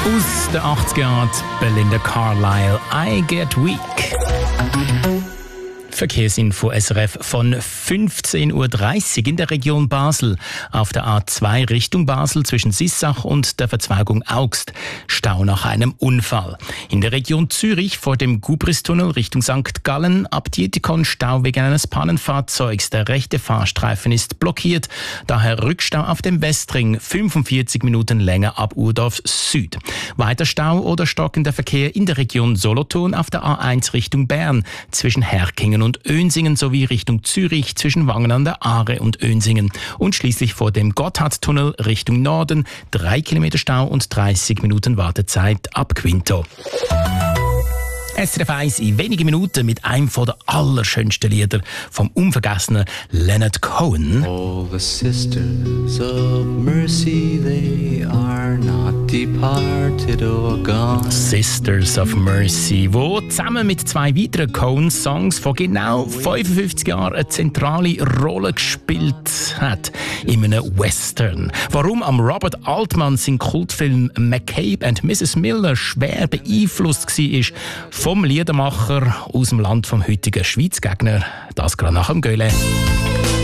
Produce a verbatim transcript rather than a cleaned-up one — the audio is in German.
Aus den achtziger Jahren Belinda Carlisle, I Get Weak. Verkehrsinfo S R F von fünfzehn Uhr dreißig in der Region Basel. Auf der A zwei Richtung Basel zwischen Sissach und der Verzweigung Augst. Stau nach einem Unfall. In der Region Zürich vor dem Gubristunnel Richtung Sankt Gallen ab Dietikon Stau wegen eines Pannenfahrzeugs. Der rechte Fahrstreifen ist blockiert. Daher Rückstau auf dem Westring. fünfundvierzig Minuten länger ab Urdorf Süd. Weiter Stau oder stockender Verkehr in der Region Solothurn auf der A eins Richtung Bern zwischen Herkingen und Önsingen sowie Richtung Zürich zwischen Wangen an der Aare und Önsingen. Und schließlich vor dem Gotthardtunnel Richtung Norden drei Kilometer Stau und dreißig Minuten Wartezeit ab Quinto. S R F eins in wenigen Minuten mit einem der allerschönsten Lieder vom unvergessenen Leonard Cohen. All the sisters of mercy, they are not departed or gone. Sisters of Mercy, wo zusammen mit zwei weiteren Cohen-Songs vor genau fünfundfünfzig Jahren eine zentrale Rolle gespielt hat in einem Western. Warum am Robert Altman sein Kultfilm McCabe and Missus Miller schwer beeinflusst war vom Liedermacher aus dem Land vom heutigen Schweizgegner, das gerade nach dem Göhle.